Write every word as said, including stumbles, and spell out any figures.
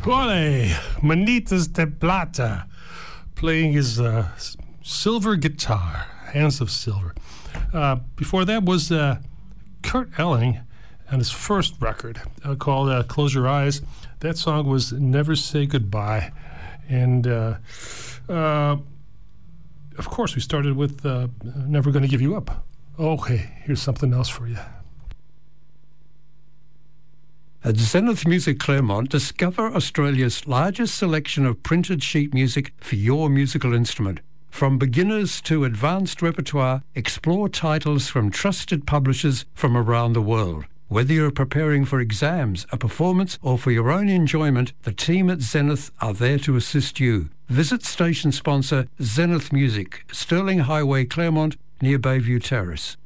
Ole, Manitas de Plata, playing his uh, silver guitar, Hands of Silver. Uh, before that was uh, Kurt Elling and his first record uh, called uh, Close Your Eyes. That song was Never Say Goodbye. And, uh, uh, of course, we started with uh, Never Gonna Give You Up. Okay, here's something else for you. At Zenith Music Claremont, discover Australia's largest selection of printed sheet music for your musical instrument. From beginners to advanced repertoire, explore titles from trusted publishers from around the world. Whether you're preparing for exams, a performance, or for your own enjoyment, the team at Zenith are there to assist you. Visit station sponsor Zenith Music, Stirling Highway, Claremont, near Bayview Terrace.